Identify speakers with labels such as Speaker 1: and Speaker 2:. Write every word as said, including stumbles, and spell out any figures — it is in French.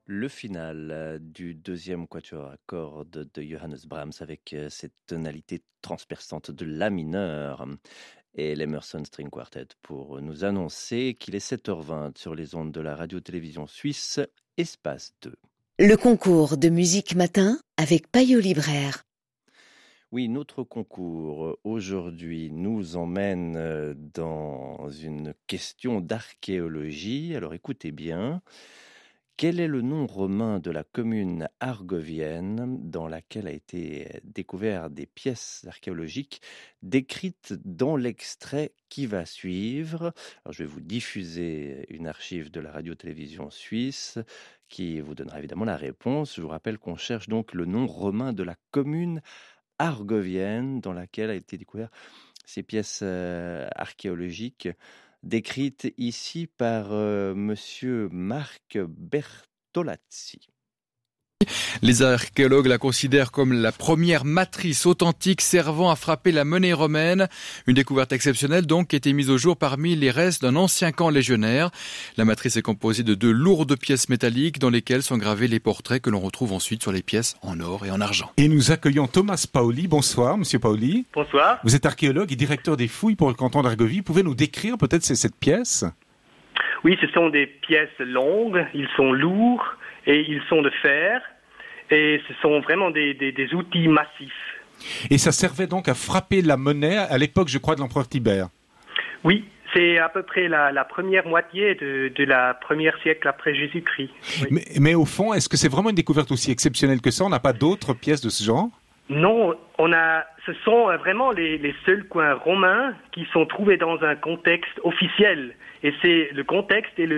Speaker 1: Le final du deuxième quatuor à cordes de Johannes Brahms avec cette tonalité transperçante de la mineur et l'Emerson String Quartet pour nous annoncer qu'il est sept heures vingt sur les ondes de la radio-télévision suisse, Espace deux.
Speaker 2: Le concours de musique matin avec Payot Libraire.
Speaker 1: Oui, notre concours aujourd'hui nous emmène dans une question d'archéologie. Alors écoutez bien. Quel est le nom romain de la commune argovienne dans laquelle a été découvert des pièces archéologiques décrites dans l'extrait qui va suivre? Alors, je vais vous diffuser une archive de la radio-télévision suisse qui vous donnera évidemment la réponse. Je vous rappelle qu'on cherche donc le nom romain de la commune argovienne dans laquelle a été découvert ces pièces euh, archéologiques décrite ici par euh, monsieur Marc Bertolazzi.
Speaker 3: Les archéologues la considèrent comme la première matrice authentique servant à frapper la monnaie romaine. Une découverte exceptionnelle donc qui a été mise au jour parmi les restes d'un ancien camp légionnaire. La matrice est composée de deux lourdes pièces métalliques dans lesquelles sont gravés les portraits que l'on retrouve ensuite sur les pièces en or et en argent.
Speaker 4: Et nous accueillons Thomas Paoli. Bonsoir, monsieur Paoli.
Speaker 5: Bonsoir.
Speaker 4: Vous êtes archéologue et directeur des fouilles pour le canton d'Argovie. Pouvez nous décrire peut-être cette pièce?
Speaker 5: Oui, ce sont des pièces longues, ils sont lourds et ils sont de fer. Et ce sont vraiment des, des, des outils massifs.
Speaker 4: Et ça servait donc à frapper la monnaie à l'époque, je crois, de l'empereur Tibère.
Speaker 5: Oui, c'est à peu près la, la première moitié de, de la première siècle après Jésus-Christ. Oui.
Speaker 4: Mais, mais au fond, est-ce que c'est vraiment une découverte aussi exceptionnelle que ça? On n'a pas d'autres pièces de ce genre?
Speaker 5: Non, on a, ce sont vraiment les, les seuls coins romains qui sont trouvés dans un contexte officiel. Et c'est le contexte est le